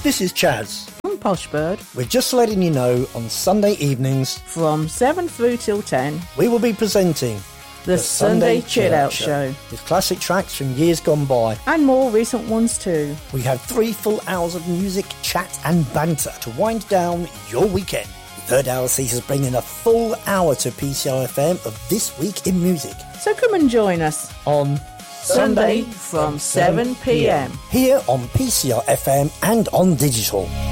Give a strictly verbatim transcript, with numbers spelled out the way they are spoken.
This is Chaz. I'm Poshbird. We're just letting you know on Sunday evenings from seven through till ten we will be presenting the, the Sunday, Sunday Chill Out Show. Show with classic tracks from years gone by and more recent ones too. We have three full hours of music, chat and banter to wind down your weekend. The third hour sees us bring in a full hour to P C R F M of This Week in Music. So come and join us on Sunday from seven p m here on P C R F M and on digital.